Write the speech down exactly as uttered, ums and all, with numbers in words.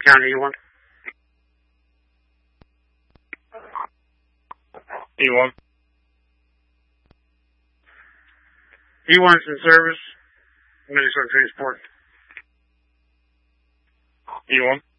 County, E one. E one. E one's in service. Minnesota Transport. E one.